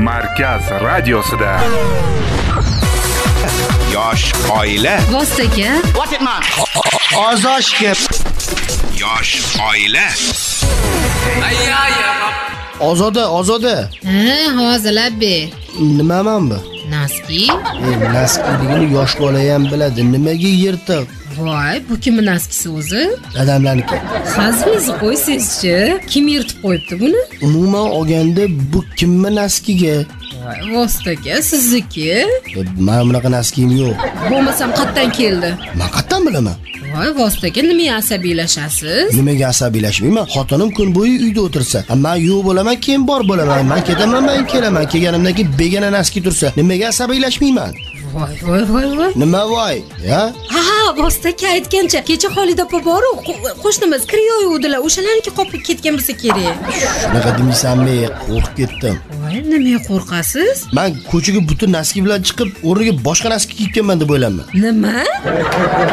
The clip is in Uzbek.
Markaz radiosida. Yosh oila. Vostaga. What it man? Ozoshga. Yosh oila. Ozoda. Hozirlab ber. Nima men bu? Naski. Naskiligini yosh bola ham biladi. Nimaga yirtiq? Voy, bu kimning naskisi o'zi? Dadamlarniki. Hazmingizni qo'ysangizchi. Kim yirtib qo'yibdi buni? Umuman olganda bu kimning naskiga? Voy, Vostaga, sizniki? Men bunaqa naskim yo'q. Bo'lmasam qayerdan keldi? Men qayerdan bilaman? Voy, Vostaga, nimaga asabiylashasiz? Nimaga asabiylashmayman? Xotinim kun bo'yi uyda o'tirsa, men yo'q bo'laman, keyin bor bo'laman. Men ketaman, men kelaman. Kelganimdan keyin begona naski tursa, nimaga asabiylashmayman? Voy. Nima voy? Ya? Ha, Vostaga aytgancha, kecha Xolida opa boru qo'shnimiz kir yoyuvdilar. O'shalarniki qopib ketgan bo'lsa kerak. Shunaqa demaysanmi? Qo'rqib ketdim. Voy, nimaga qo'rqasiz? Men ko'chaga butun naski bilan chiqib, o'rniga boshqa naski kiyib kelman deb o'ylayman. Nima?